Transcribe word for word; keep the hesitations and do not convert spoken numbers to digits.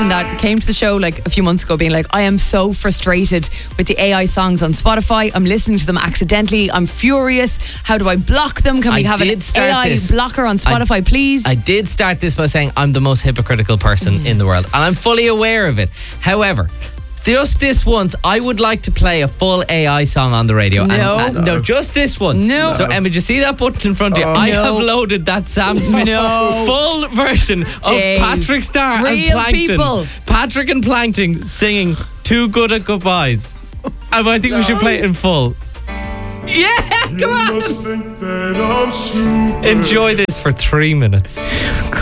person that came to the show like a few months ago being like, I am so frustrated with the A I songs on Spotify. I'm listening to them accidentally. I'm furious. How do I block them? Can we I have an did start A I this. blocker on Spotify, I, please? I did start this by saying I'm the most hypocritical person in the world, and I'm fully aware of it. However, just this once, I would like to play a full A I song on the radio. No. And, uh, no, just this once. No. So, Emma, did you see that button in front of you? Oh, I no. have loaded that Sam Smith No. full version of Dave. Patrick Starr and Real Plankton. people. Patrick and Plankton singing Too Good at Goodbyes. And I think we should play it in full. Yeah, come on. Enjoy this for three minutes.